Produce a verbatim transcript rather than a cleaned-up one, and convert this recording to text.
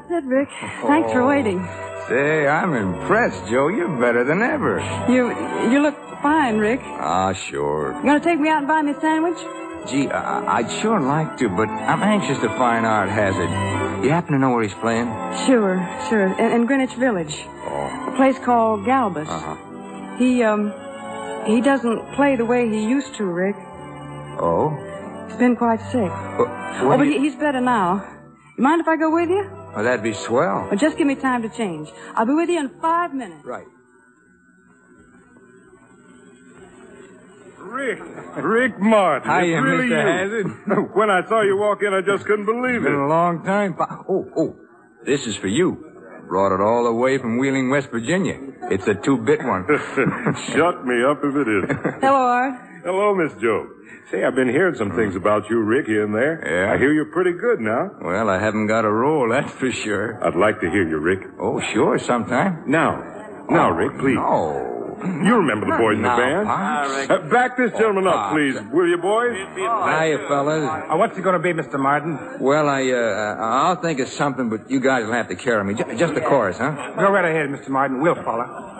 That's it, Rick. Thanks for waiting. Say, I'm impressed, Joe. You're better than ever. You you look fine, Rick. Ah, sure. You gonna take me out and buy me a sandwich? Gee, I- I'd sure like to, but I'm anxious to find Art Hazard. You happen to know where he's playing? Sure, sure. In, in Greenwich Village. Oh. A place called Galbus. Uh-huh. He, um, he doesn't play the way he used to, Rick. Oh? He's been quite sick. Uh, oh, but he, he's better now. You mind if I go with you? Oh, that'd be swell. Well, just give me time to change. I'll be with you in five minutes. Right. Rick. Rick Martin. Hiya, It's really Mister you. Hazard. When I saw you walk in, I just couldn't believe It's been it. a long time. Oh, oh, this is for you. Brought it all the way from Wheeling, West Virginia. It's a two-bit one. Shut me up if it is. Hello, Art. Hello, Miss Joe. Say, I've been hearing some things about you, Rick, here and there. Yeah? I hear you're pretty good now. Well, I haven't got a role, that's for sure. I'd like to hear you, Rick. Oh, sure, sometime. Now. Now, Oh, Rick, please. No. You remember the boys in the Now, band. Pops. Uh, back this gentleman up, Pops. please. Will you, boys? Hiya, fellas. Uh, what's it going to be, Mister Martin? Well, I, uh, I'll think of something, but you guys will have to carry me. J- just the chorus, huh? Go right ahead, Mister Martin. We'll follow.